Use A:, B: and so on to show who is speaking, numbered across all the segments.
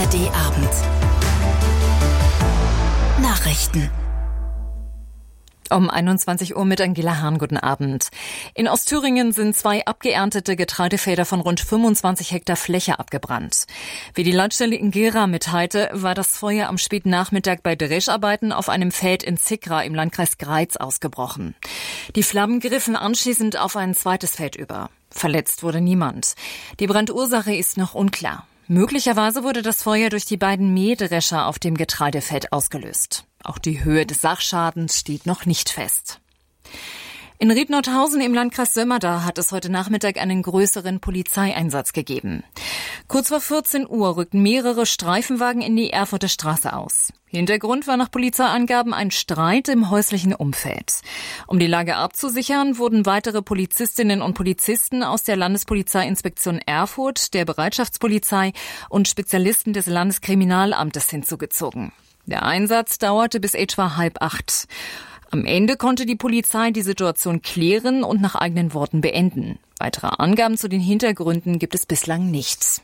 A: ARD-Abend. Nachrichten.
B: Um 21 Uhr mit Angela Hahn, guten Abend. In Ostthüringen sind 2 abgeerntete Getreidefelder von rund 25 Hektar Fläche abgebrannt. Wie die Leitstelle in Gera mitteilte, war das Feuer am späten Nachmittag bei Drescharbeiten auf einem Feld in Zickra im Landkreis Greiz ausgebrochen. Die Flammen griffen anschließend auf ein zweites Feld über. Verletzt wurde niemand. Die Brandursache ist noch unklar. Möglicherweise wurde das Feuer durch die beiden Mähdrescher auf dem Getreidefeld ausgelöst. Auch die Höhe des Sachschadens steht noch nicht fest. In Ried-Nordhausen im Landkreis Sömmerda hat es heute Nachmittag einen größeren Polizeieinsatz gegeben. Kurz vor 14 Uhr rückten mehrere Streifenwagen in die Erfurter Straße aus. Hintergrund war nach Polizeiangaben ein Streit im häuslichen Umfeld. Um die Lage abzusichern, wurden weitere Polizistinnen und Polizisten aus der Landespolizeiinspektion Erfurt, der Bereitschaftspolizei und Spezialisten des Landeskriminalamtes hinzugezogen. Der Einsatz dauerte bis etwa 7:30. Am Ende konnte die Polizei die Situation klären und nach eigenen Worten beenden. Weitere Angaben zu den Hintergründen gibt es bislang nicht.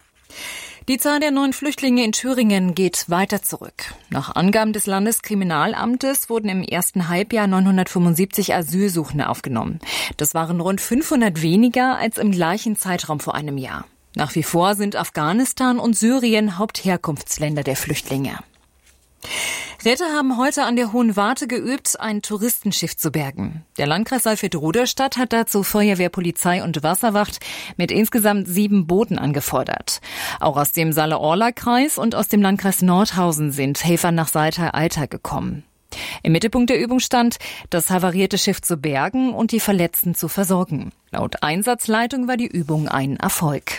B: Die Zahl der neuen Flüchtlinge in Thüringen geht weiter zurück. Nach Angaben des Landeskriminalamtes wurden im ersten Halbjahr 975 Asylsuchende aufgenommen. Das waren rund 500 weniger als im gleichen Zeitraum vor einem Jahr. Nach wie vor sind Afghanistan und Syrien Hauptherkunftsländer der Flüchtlinge. Retter haben heute an der Hohen Warte geübt, ein Touristenschiff zu bergen. Der Landkreis Saalfeld-Ruderstadt hat dazu Feuerwehr, Polizei und Wasserwacht mit insgesamt 7 Booten angefordert. Auch aus dem Saale-Orla-Kreis und aus dem Landkreis Nordhausen sind Helfer nach Salta-Alta gekommen. Im Mittelpunkt der Übung stand, das havarierte Schiff zu bergen und die Verletzten zu versorgen. Laut Einsatzleitung war die Übung ein Erfolg.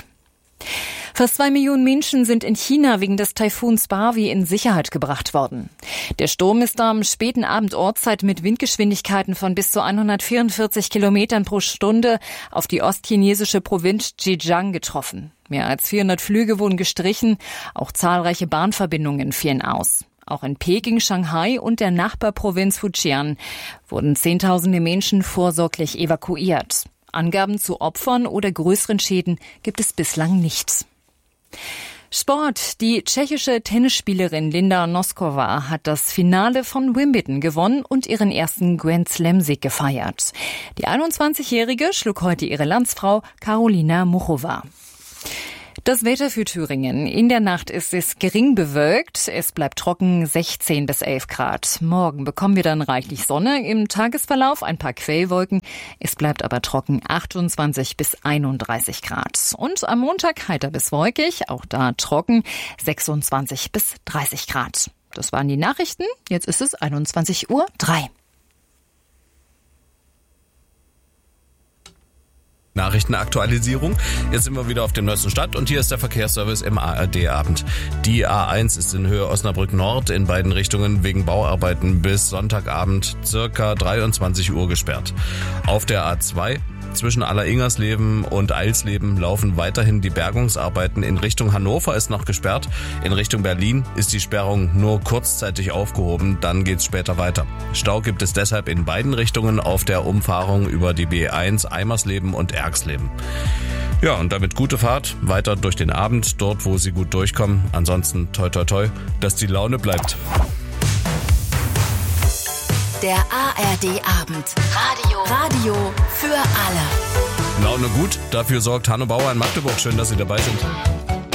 B: Fast 2 Millionen Menschen sind in China wegen des Taifuns Barwi in Sicherheit gebracht worden. Der Sturm ist am späten Abend Ortszeit mit Windgeschwindigkeiten von bis zu 144 Kilometern pro Stunde auf die ostchinesische Provinz Zhejiang getroffen. Mehr als 400 Flüge wurden gestrichen, auch zahlreiche Bahnverbindungen fielen aus. Auch in Peking, Shanghai und der Nachbarprovinz Fujian wurden Zehntausende Menschen vorsorglich evakuiert. Angaben zu Opfern oder größeren Schäden gibt es bislang nicht. Sport. Die tschechische Tennisspielerin Linda Noskova hat das Finale von Wimbledon gewonnen und ihren ersten Grand Slam-Sieg gefeiert. Die 21-Jährige schlug heute ihre Landsfrau Karolina Muchova. Das Wetter für Thüringen. In der Nacht ist es gering bewölkt. Es bleibt trocken, 16 bis 11 Grad. Morgen bekommen wir dann reichlich Sonne. Im Tagesverlauf ein paar Quellwolken. Es bleibt aber trocken, 28 bis 31 Grad. Und am Montag heiter bis wolkig, auch da trocken, 26 bis 30 Grad. Das waren die Nachrichten. Jetzt ist es 21:03 Uhr.
C: Nachrichtenaktualisierung. Jetzt sind wir wieder auf dem neuesten Stand und hier ist der Verkehrsservice im ARD-Abend. Die A1 ist in Höhe Osnabrück Nord in beiden Richtungen wegen Bauarbeiten bis Sonntagabend circa 23 Uhr gesperrt. Auf der A2 zwischen Alleringersleben und Eilsleben laufen weiterhin die Bergungsarbeiten. In Richtung Hannover ist noch gesperrt. In Richtung Berlin ist die Sperrung nur kurzzeitig aufgehoben. Dann geht's später weiter. Stau gibt es deshalb in beiden Richtungen auf der Umfahrung über die B1 Eimersleben und Ergsleben. Ja, und damit gute Fahrt weiter durch den Abend, dort wo Sie gut durchkommen. Ansonsten toi toi toi, dass die Laune bleibt.
A: Der ARD-Abend. Radio für alle.
C: Laune gut, dafür sorgt Hanno Bauer in Magdeburg. Schön, dass Sie dabei sind.